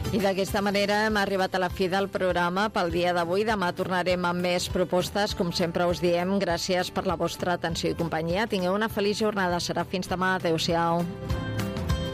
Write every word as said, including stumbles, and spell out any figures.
I d'aquesta manera hem arribat a la fi del programa pel dia d'avui. Demà tornarem amb més propostes. Com sempre us diem, gràcies per la vostra atenció i companyia. Tingueu una feliç jornada. Serà fins demà. Adéu-siau.